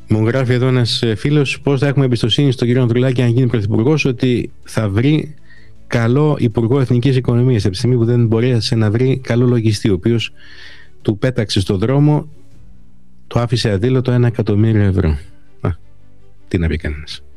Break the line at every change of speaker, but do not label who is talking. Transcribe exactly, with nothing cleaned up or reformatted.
Μου γράφει εδώ ένας φίλος πώς θα έχουμε εμπιστοσύνη στον κύριο Ανδρουλάκη αν γίνει πρωθυπουργός, ότι θα βρει καλό υπουργό εθνικής οικονομίας από τη στιγμή που δεν μπορεί να βρει καλό λογιστή, ο οποίος του πέταξε στο δρόμο, το άφησε αδήλωτο ένα εκατομμύριο ευρώ. Α, τι να πει κανένας.